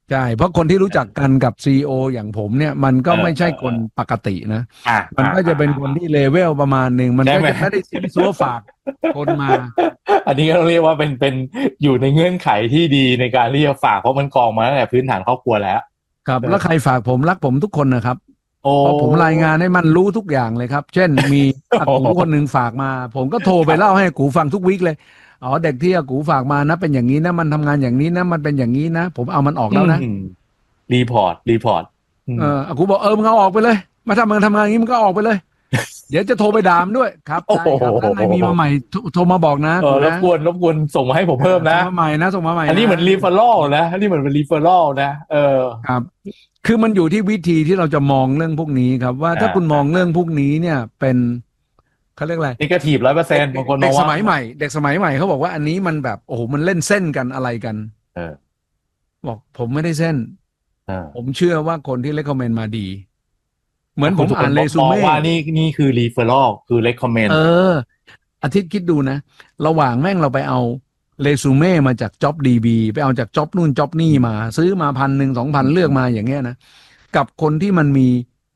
Speaker 15: ใช่เพราะคนที่รู้จักกันกับ CEO อย่างผมเนี่ยมันก็ไม่ใช่คนปกตินะมันก็จะเป็นคนที่เลเวลประมาณหนึ่งมันก็จะไม่ได้ซีซัวฝากคนมา
Speaker 14: อันนี้ก็ต้องเรียกว่าเป็นอยู่ในเงื่อนไขที่ดีในการที่จะฝากเพราะมันกองมาตั้งแต่พื้นฐานครอบครัวแล้ว
Speaker 15: ครับแล้วใครฝากผมรักผมทุกคนนะครับเพราะผมรายงานให้มันรู้ทุกอย่างเลยครับเช่นมีอากูคนหนึ่งฝากมาผมก็โทรไปเล่าให้อากูฟังทุกวีคเลยอ๋อเด็กที่อากูฝากมานะเป็นอย่างนี้นะมันทำงานอย่างนี้นะมันเป็นอย่างนี้นะผมเอามันออกแล้วนะ
Speaker 14: รีพอร์ต
Speaker 15: อากูบอกมึงเอาออกไปเลยมาทำงานอย่างนี้มึงก็ออกไปเลยเดี๋ยวจะโทรไปด่ามด้วยครับใช่ครับถ้าใครมีมาใหม่โทรมาบอกนะ
Speaker 14: รบกวนส่งมาให้ผมเพิ่มนะ
Speaker 15: มาใหม่นะส่งมาใหม่
Speaker 14: อันนี้เหมือนรีเฟอรัลนะอันนี้เหมือนเป็นรีเฟอรัลนะครับ
Speaker 15: คือมันอยู่ที่วิธีที่เราจะมองเรื่องพวกนี้ครับว่าถ้าคุณมองเรื่องพวกนี้เนี่ยเป็นเขาเรียกอะไร
Speaker 14: นี่ก็ถีบ 100% บางคนมองว่า
Speaker 15: เด็กสมัยใหม่เขาบอกว่าอันนี้มันแบบโอ้โหมันเล่นเส้นกันอะไรกันบอกผมไม่ได้เส้นผมเชื่อว่าคนที่ recommend มาดีเหมือนผมอ่านเรซูเม่
Speaker 14: ว่านี่คือ referral คือ recommend
Speaker 15: อาทิตย์คิดดูนะระหว่างแม่งเราไปเอาเรซูเม่มาจาก JobDB ไปเอาจาก job นู่น job นี่มาซื้อมา 1,000 2,000 เลือกมาอย่างเงี้ยนะกับคนที่มันมี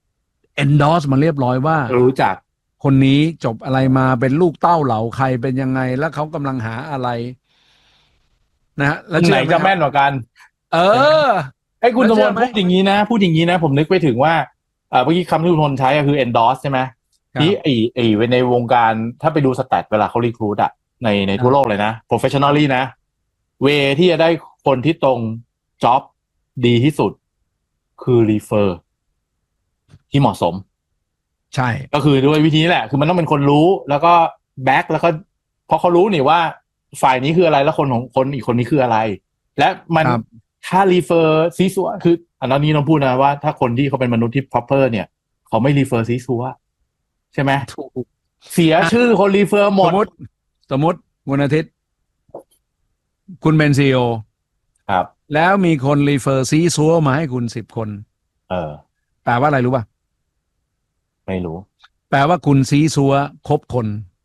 Speaker 15: endorse มาเรียบร้อยว่า
Speaker 14: รู้จัก
Speaker 15: คนนี้จบอะไรมาเป็นลูกเต้าเหล่าใครเป็นยังไงแล้วเขากำลังหาอะไรนะแล้ว
Speaker 14: ไหนจะแม่นกว่ากันไอ้คุณสมบัติพูดอย่างนี้นะผมนึกไปถึงว่าเมื่อกี้คำที่คุณพลใช้ก็คือ endorse ใช่ไหมที่ไอ้ในวงการถ้าไปดูสแตทเวลาเขารีครูทอะในทั่วโลกเลยนะ professionally นะเวที่จะได้คนที่ตรง job ดีที่สุดคือ refer ที่เหมาะสม
Speaker 15: ใช่
Speaker 14: ก็คือด้วยวิธีนี้แหละคือมันต้องเป็นคนรู้แล้วก็แบ็คแล้วก็เพราะเขารู้นี่ว่าฝ่ายนี้คืออะไรแล้วคนของคนอีกคนนี้คืออะไรและมันถ้า refer ซีซัวคืออันนี้ต้องพูดนะว่าถ้าคนที่เขาเป็นมนุษย์ที่ proper เนี่ยเขาไม่ refer ซีซัวใช่ไหมเสียชื่อคน refer หมด
Speaker 15: สมมติวันอาทิตย์คุณเป็น CEO
Speaker 14: ครับ
Speaker 15: แล้วมีคน refer ซีซัวมาให้คุณ10 คนแปลว่าอะไรรู้ป่ะ
Speaker 14: ไม่รู้
Speaker 15: แปลว่าคุณซีซัวครบคน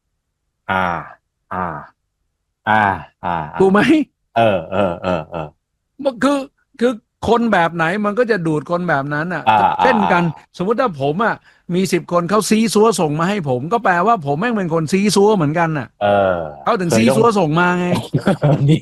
Speaker 15: ถูกไหมมันคือคนแบบไหนมันก็จะดูดคนแบบนั้นเช่นกันสมมติถ้าผมมี10 คนเขาซีซัวส่งมาให้ผมก็แปลว่าผมแม่งเป็นคนซีซัวเหมือนกันเขาถึงซีซัวส่งมาไง
Speaker 14: นี่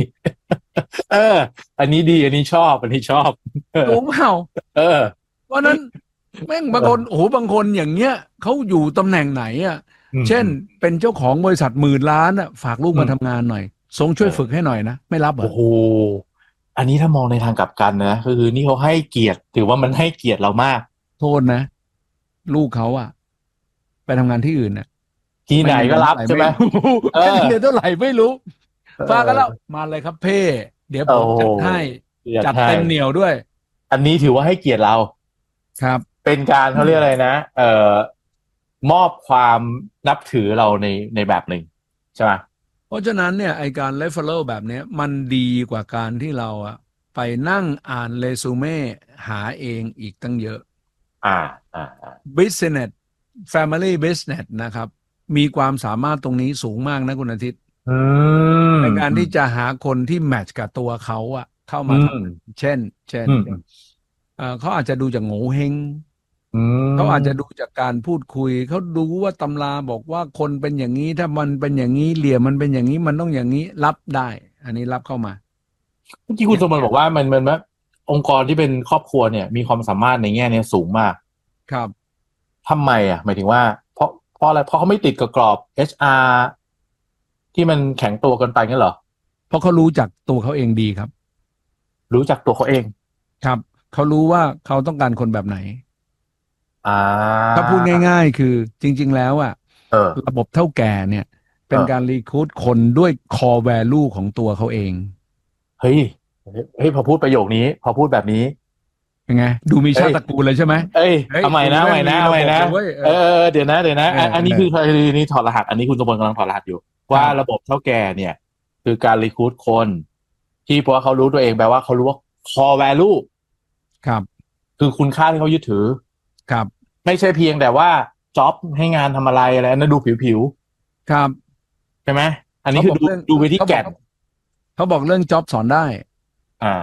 Speaker 14: อันนี้ดีอันนี้ชอบ
Speaker 15: ถูกเปล่าเพราะนั้นแม่งบางคนบางคนอย่างเงี้ยเขาอยู่ตำแหน่งไหนเช่นเป็นเจ้าของบริษัท10,000 ล้านฝากลูกมาทำงานหน่อยทรงช่วยฝึกให้หน่อยนะไม่รับเหรอ
Speaker 14: โอ้โหอันนี้ถ้ามองในทางกลับกันนะคือนี่เขาให้เกียรติถือว่ามันให้เกียรติเรามาก
Speaker 15: โทษนะลูกเขาไปทำงานที่อื่น
Speaker 14: ที่ไหนก็รับใช่ไหม
Speaker 15: เดือนเท่าไหร่ไม่รู้ฝากกันแล้วมาเลยครับเพ่เดี๋ยวผมจัดให้จัดเต็มเหนียวด้วย
Speaker 14: อันนี้ถือว่าให้เกียรติเรา
Speaker 15: ครับ
Speaker 14: เป็นการเขาเรียกอะไรนะมอบความนับถือเราในแบบหนึ่งใช่ไหม
Speaker 15: เพราะฉะนั้นเนี่ยไอการ referral แบบนี้มันดีกว่าการที่เราไปนั่งอ่านเรซูเม่หาเองอีกตั้งเยอะbusiness family business นะครับมีความสามารถตรงนี้สูงมากนะคุณอาทิตย์ในการที่จะหาคนที่แมทช์กับตัวเขาเข้ามาทำเช่นเขาอาจจะดูจากโง่เฮงเขาอาจจะดูจากการพูดคุยเขาดูว่าตำราบอกว่าคนเป็นอย่างนี้ถ้ามันเป็นอย่างนี้เหลี่ยมมันเป็นอย่างนี้มันต้องอย่างนี้รับได้อันนี้รับเข้ามา
Speaker 14: เมื่อกี้คุณสมบัติบอกว่ามันว่าองค์กรที่เป็นครอบครัวเนี่ยมีความสามารถในแง่นี้สูงมาก
Speaker 15: ครับ
Speaker 14: ทำไมหมายถึงว่าเพราะอะไรเพราะเขาไม่ติดกับกรอบ HR ที่มันแข็งตัวเกินไปงั้นเหรอ
Speaker 15: เพราะเขารู้จักตัวเขาเองดีครับ
Speaker 14: รู้จักตัวเขาเอง
Speaker 15: ครับเขารู้ว่าเขาต้องการคนแบบไหนถ้าพูดง่ายๆคือจริงๆแล้วระบบเท่าแก่เนี่ยเป็นการรีครูทคนด้วย core value ของตัวเขาเอง
Speaker 14: เฮ้ยพอพูดประโยคนี้พอพูดแบบนี้
Speaker 15: ยังไงดูมีชาติตระกูลเลยใช่ไหม
Speaker 14: เอาใหม่นะเดี๋ยวนะอันนี้คือนี่ถอดรหัสอันนี้คุณสมบัติกำลังถอดรหัสอยู่ว่าระบบเท่าแก่เนี่ยคือการรีครูทคนที่เพราะว่าเขารู้ตัวเองแปลว่าเขารู้ว่า core value
Speaker 15: ครับ
Speaker 14: คือคุณค่าที่เขายึดถือ
Speaker 15: ครับ
Speaker 14: ไม่ใช่เพียงแต่ว่าจ็อบให้งานทำอะไรนะดูผิว
Speaker 15: ๆครับ
Speaker 14: ใช่ไหมอันนี้คือดูไปที่แก่น
Speaker 15: เขาบอกเรื่องจ็อบสอนได้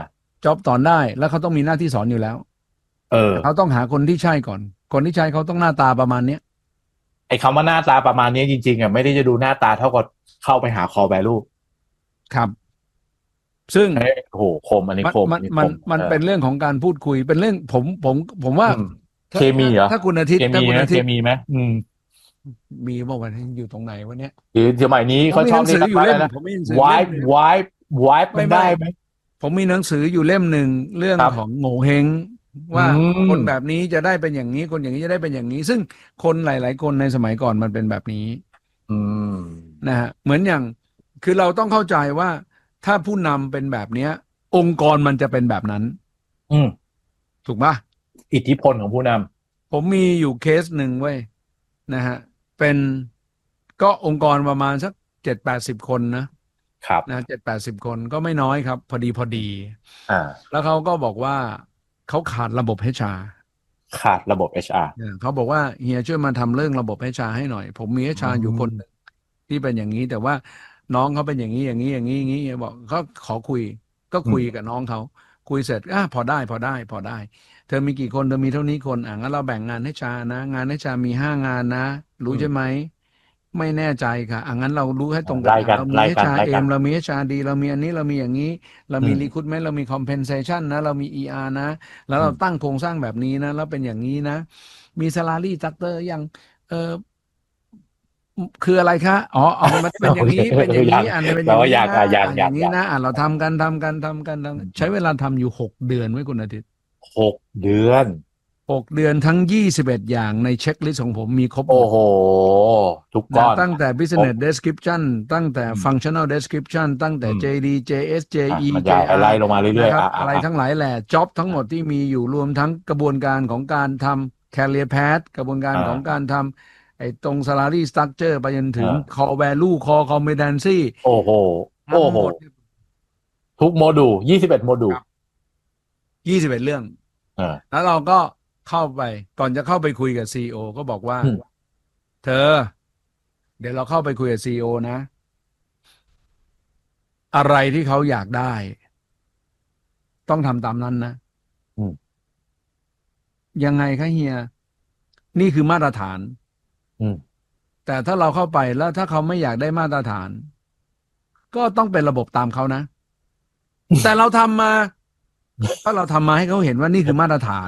Speaker 15: จ็อบสอนได้แล้วเขาต้องมีหน้าที่สอนอยู่แล้วเขาต้องหาคนที่ใช่ก่อนคนที่ใช่เขาต้องหน้าตาประมาณเนี้ย
Speaker 14: ไอ้คำว่าหน้าตาประมาณนี้จริงๆอ่ะไม่ได้จะดูหน้าตาเท่ากับเข้าไปหา core value
Speaker 15: ครับซึ่ง
Speaker 14: โอ้โหคมอันนี้คม
Speaker 15: มันเป็นเรื่องของการพูดคุยเป็นเรื่องผมว่า
Speaker 14: เคมีเหรอ
Speaker 15: ถ้าคุณอาทิตย์
Speaker 14: เคมีไหม
Speaker 15: มีบอกว่าอยู่ตรงไหนวะเนี้ย
Speaker 14: สมัยนี้เขาชอบเรียกว่าอะไรนะwipe ไม่ได้ไหม
Speaker 15: ผมมีหนังสืออยู่เล่มหนึ่งเรื่องของโง่เฮงว่าคนแบบนี้จะได้เป็นอย่างนี้คนอย่างนี้จะได้เป็นอย่างนี้ซึ่งคนหลายๆคนในสมัยก่อนมันเป็นแบบนี้นะฮะเหมือนอย่างคือเราต้องเข้าใจว่าถ้าผู้นำเป็นแบบเนี้ยองค์กรมันจะเป็นแบบนั้นถูกปะ
Speaker 14: อิทธิพลของผู้น
Speaker 15: ำผมมีอยู่เคสหนึ่งเว้ยนะฮะเป็นก็องค์กรประมาณสัก70-80 คนนะครับนะ70-80 คนก็ไม่น้อยครับพอดีแล้วเขาก็บอกว่าเขาขาดระบบ HR
Speaker 14: ขาดระบบ HR
Speaker 15: เขาบอกว่าเฮียช่วยมาทำเรื่องระบบ HR ให้หน่อยผมมี HR อยู่คนหนึ่งที่เป็นอย่างนี้แต่ว่าน้องเขาเป็นอย่างนี้บอกเขาขอคุยก็คุยกับน้องเขาคุยเสร็จพอได้เธอมีกี่คนเธอมีเท่านี้คนงั้นเราแบ่งงานให้ชานะงานให้ชามี5 งานนะรู้ใช่ไหมไม่แน่ใจค่ะงั้นเรารู้ให้ตรงกันเรามีให้ชาเรามีให้ชาดีเรามีอันนี้เรามีอย่างนี้เรามีรีคูดเมนต์เรามี compensation นะเรามี ER นะแล้วเราตั้งโครงสร้างแบบนี้นะแล้วเป็นอย่างนี้นะมี salary structure ยังคืออะไรคะมันเป็นอย่างนี้เป็นอย่างนี้อันนี้เป็นอย่างนี้นะเราทำกันใช้เวลาทำอยู่6 เดือนไว้คุณอาทิตย์
Speaker 14: 6 เดือน
Speaker 15: ทั้ง21อย่างในเช็คลิสต์ของผมมีครบ
Speaker 14: โอ้โหทุกก้อน
Speaker 15: ตั้งแต่ business description ตั้งแต่ functional description ตั้งแต่ JD JS JE
Speaker 14: มันจะไล่ลงมาเรื่อย
Speaker 15: ๆอะไรทั้งหลายแหละ job ทั้งหมดที่มีอยู่รวมทั้งกระบวนการของการทำ career path กระบวนการของการทำตรง salary structure ไปจนถึง core value core competency
Speaker 14: โอ้โหทุกโมดูล21 โมดูล
Speaker 15: 21 เรื่องแล้วเราก็เข้าไปก่อนจะเข้าไปคุยกับ CEO ก็บอกว่าเธอเดี๋ยวเราเข้าไปคุยกับ CEO นะอะไรที่เขาอยากได้ต้องทำตามนั้นนะยังไงคะเฮียนี่คือมาตรฐานแต่ถ้าเราเข้าไปแล้วถ้าเขาไม่อยากได้มาตรฐานก็ต้องเป็นระบบตามเขานะแต่เราทำมาถ้าเราทำมาให้เขาเห็นว่านี่คือมาตรฐาน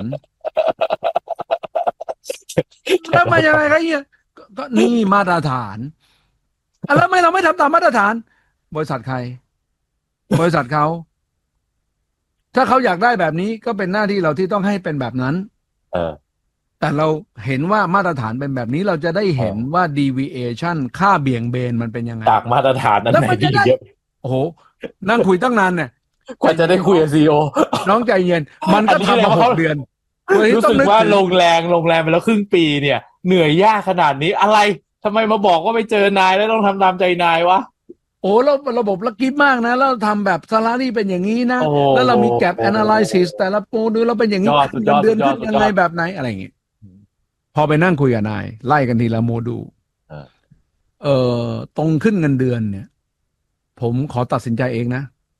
Speaker 15: แล้วมายังไงครับเฮียก็นี่มาตรฐานแล้วไม่เราไม่ทำตามมาตรฐานบริษัทใครบริษัทเขาถ้าเขาอยากได้แบบนี้ก็เป็นหน้าที่เราที่ต้องให้เป็นแบบนั้นแต่เราเห็นว่ามาตรฐานเป็นแบบนี้เราจะได้เห็นว่า deviation ค่าเบี่ยงเบนมันเป็นยังไง
Speaker 14: จากมาตรฐานนั้นไหนที่เยอะ
Speaker 15: โอ้โหนั่งคุยตั้งนานเนี่ย
Speaker 14: กว่าจะได้คุยกับ CEO
Speaker 15: น้องใจเย็นมันก็ทำมา6 เดือน
Speaker 14: รู้สึกว่าลงแรงไปแล้วครึ่งปีเนี่ยเหนื่อยยากขนาดนี้อะไรทำไมมาบอกว่าไปเจอนายแล้วต้องทำตามใจนายวะ
Speaker 15: โอ้แล้วระบบละกิบมากนะแล้วทำแบบsalaryเป็นอย่างนี้นะแล้วเรามี gap analysis แต่ละโมดูเราเป็นอย่างนี้เดือนขึ้นยังไงแบบไหนอะไรอย่างงี้พอไปนั่งคุยกับนายไล่กันทีละโมดูลตรงขึ้นเงินเดือนเนี่ยผมขอตัดสินใจเองนะ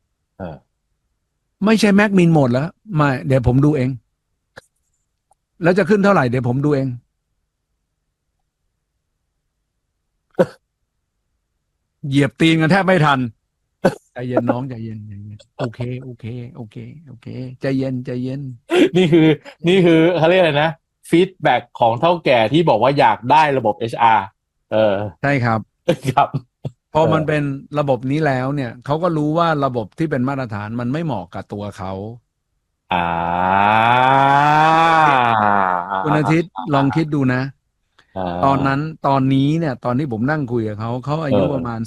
Speaker 15: ไม่ใช่แม็กมินหมดแล้วไม่เดี๋ยวผมดูเองแล้วจะขึ้นเท่าไหร่เดี๋ยวผมดูเองเหยียบตีนกันแทบไม่ทันใจเย็นน้องใจเย็นโอเคใจเย็น
Speaker 14: นี่คือเขาเรียกอะไรนะฟีดแบ็กของเท่าแก่ที่บอกว่าอยากได้ระบบ HR
Speaker 15: ใช่ครับ
Speaker 14: ครับ
Speaker 15: พอมันเป็นระบบนี้แล้วเนี่ยเขาก็รู้ว่าระบบที่เป็นมาตรฐานมันไม่เหมาะกับตัวเขาคุณอาทิตย์ลองคิดดูนะตอนนี้เนี่ยตอนที่ผมนั่งคุยกับเขาอายุประมาณ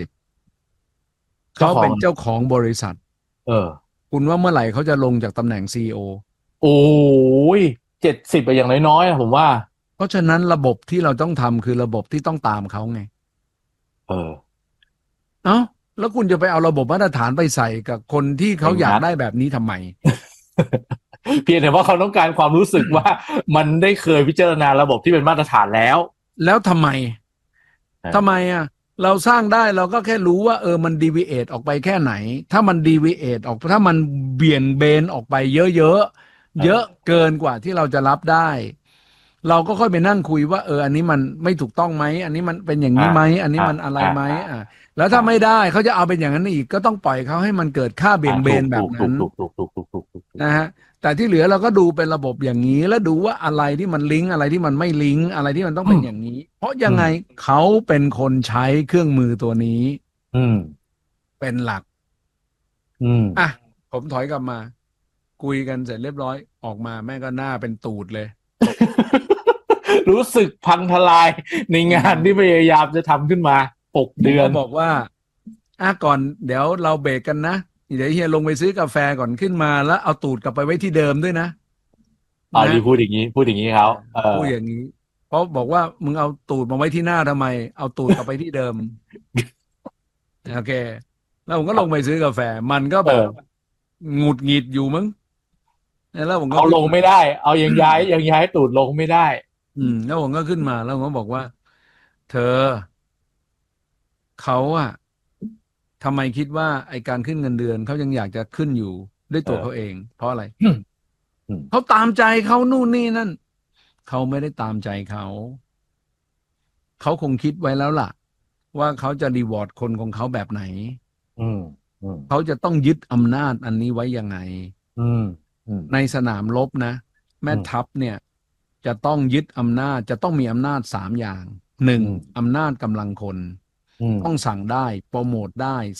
Speaker 15: 40เขาเป็นเจ้าของบริษัทคุณว่าเมื่อไหร่เขาจะลงจากตำแหน่ง CEO
Speaker 14: โอ้ย70ไปอย่างน้อยๆผมว่า
Speaker 15: เพราะฉะนั้นระบบที่เราต้องทำคือระบบที่ต้องตามเขาไงแล้วคุณจะไปเอาระบบมาตรฐานไปใส่กับคนที่เขาอยากได้แบบนี้ทำไม
Speaker 14: เพียงแต่ว่าเขาต้องการความรู้สึกว่ามันได้เคยพิจารณาระบบที่เป็นมาตรฐานแล้ว
Speaker 15: ทำไมเราสร้างได้เราก็แค่รู้ว่ามันดีวิเอทออกไปแค่ไหนถ้ามันดีวิเอทออกถ้ามันเบี่ยงเบนออกไปเยอะเยอะเกินกว่าที่เราจะรับได้เราก็ค่อยไปนั่งคุยว่าอันนี้มันไม่ถูกต้องไหมอันนี้มันเป็นอย่างนี้ไหมอันนี้มันอะไรไหมแล้วถ้าไม่ได้เขาจะเอาเป็นอย่างนั้นอีกก็ต้องปล่อยเขาให้มันเกิดค่าเบี่ยงเบนแบบนั้นนะฮะแต่ที่เหลือเราก็ดูเป็นระบบอย่างนี้แล้วดูว่าอะไรที่มันลิงก์อะไรที่มันไม่ลิงก์อะไรที่มันต้องเป็นอย่างนี้เพราะยังไงเขาเป็นคนใช้เครื่องมือตัวนี้เป็นหลักอ่ะผมถอยกลับมาคุยกันเสร็จเรียบร้อยออกมาแม่ก็หน้าเป็นตูดเลย
Speaker 14: รู้สึกพังทลายในงานที่พยายามจะทำขึ้นมา6 เดือน
Speaker 15: บอกว่าก่อนเดี๋ยวเราเบรกกันนะเดี๋ยวเฮียลงไปซื้อกาแฟก่อนขึ้นมาแล้วเอาตูดกลับไปไว้ที่เดิมด้วยนะ
Speaker 14: ดีพูดอย่างนี้เขาพูดอย่าง
Speaker 15: นี้เพราะบอกว่ามึงเอาตูดมาไว้ที่หน้าทำไมเอาตูดกลับไปที่เดิม โอเคแล้วผมก็ลงไปซื้อกาแฟมันก็แบบหงุดหงิดอยู่มั้งแล้วผมก็
Speaker 14: เอาลงไม่ได้เอายังย้ายตูดลงไม่ได้
Speaker 15: แล้วผมก็ขึ้นมาแล้วผมก็บอกว่าเธอเขาทำไมคิดว่าไอการขึ้นเงินเดือนเขายังอยากจะขึ้นอยู่ด้วยตัวเขาเองเพราะอะไรเขาตามใจเขานู่นนี่นั่นเขาไม่ได้ตามใจเขาคงคิดไว้แล้วล่ะว่าเขาจะรีวอร์ดคนของเขาแบบไหนเขาจะต้องยึดอำนาจอันนี้ไว้ยังไงในสนามรบนะแม่ทัพเนี่ยจะต้องยึดอำนาจจะต้องมีอำนาจ3 อย่าง1อำนาจกำลังคนต้องสั่งได้โปรโมทได้